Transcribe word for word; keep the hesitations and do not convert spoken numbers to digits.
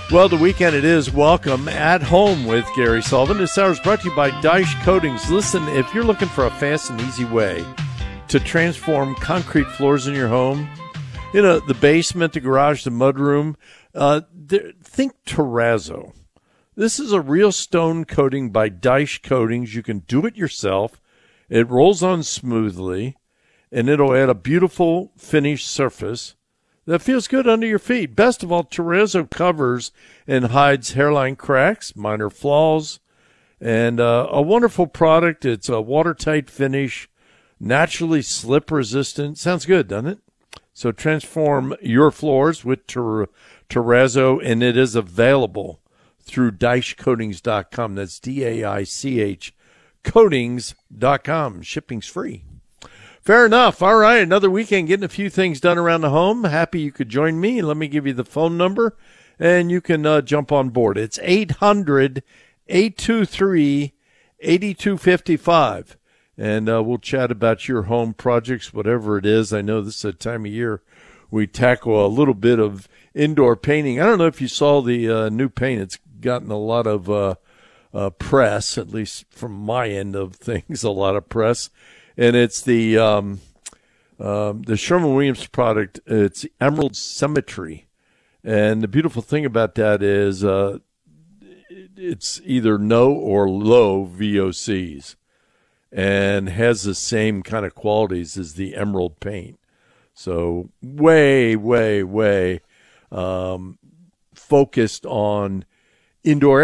Well, the weekend it is. Welcome at home with Gary Sullivan. This hour is brought to you by Dyche Coatings. Listen, if you're looking for a fast and easy way to transform concrete floors in your home, you know, the basement, the garage, the mudroom, uh, think terrazzo. This is a real stone coating by Dyche Coatings. You can do it yourself. It rolls on smoothly, and it'll add a beautiful finished surface that feels good under your feet. Best of all, terrazzo covers and hides hairline cracks, minor flaws, and uh, a wonderful product. It's a watertight finish, naturally slip resistant. Sounds good, doesn't it? So transform your floors with ter- terrazzo, and it is available through dyche coatings dot com. That's D A I C H coatings dot com. Shipping's free. Fair enough. All right, another weekend getting a few things done around the home. Happy you could join me. Let me give you the phone number, and you can uh, jump on board. It's eight hundred, eight two three, eight two five five, and uh, we'll chat about your home projects, whatever it is. I know this is a time of year we tackle a little bit of indoor painting. I don't know if you saw the uh, new paint. It's gotten a lot of uh, uh, press, at least from my end of things, a lot of press. And it's the um, um, the Sherwin-Williams product. It's Emerald Symmetry, and the beautiful thing about that is uh, it's either no or low V O Cs, and has the same kind of qualities as the Emerald paint. So way, way, way um, focused on indoor